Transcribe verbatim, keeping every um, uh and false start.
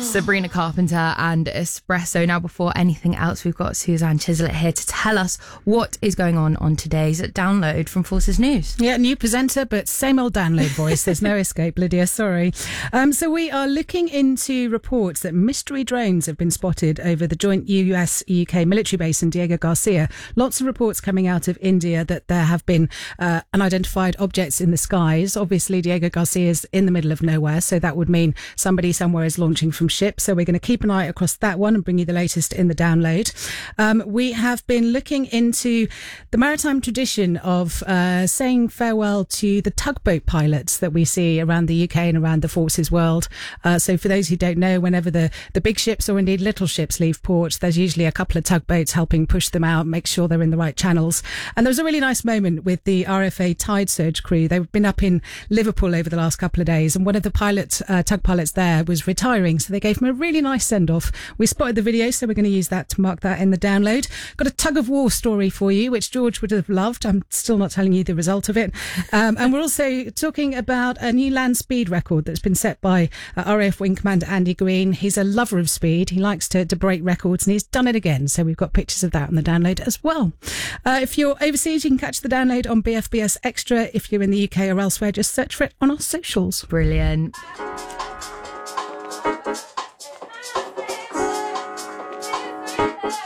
Sabrina Carpenter and Espresso. Now, before anything else, we've got Suzanne Chislett here to tell us what is going on on today's download from Forces News. Yeah, new presenter, but same old download voice. There's no escape, Lydia, sorry. Um, so we are looking into reports that mystery drones have been spotted over the joint U S U K military base in Diego Garcia. Lots of reports coming out of India that there have been uh, unidentified objects in the skies. Obviously, Diego Garcia is in the middle of nowhere, so that would mean somebody somewhere is launching from ship. So we're going to keep an eye across that one and bring you the latest in the download. Um, we have been looking into the maritime tradition of uh, saying farewell to the tugboat pilots that we see around the U K and around the forces world. Uh, so for those who don't know, whenever the, the big ships or indeed little ships leave port, there's usually a couple of tugboats helping push them out, make sure they're in the right channels. And there was a really nice moment with the R F A Tide Surge crew. They've been up in Liverpool over the last couple of days, and one of the pilot, uh, tug pilots there was retiring, so they gave him a really nice send-off. We spotted the video, so we're going to use that to mark that in the download. Got a tug of war story for you, which George would have loved. I'm still not telling you the result of it. Um, and we're also talking about a new land speed record that's been set by uh, R A F Wing Commander Andy Green. He's a lover of speed. He likes to, to break records, and he's done it again. So we've got pictures of that on the download as well. Uh, if you're overseas, you can catch the download on B F B S Extra. If you're in the U K or elsewhere, just search for it on our socials. Brilliant.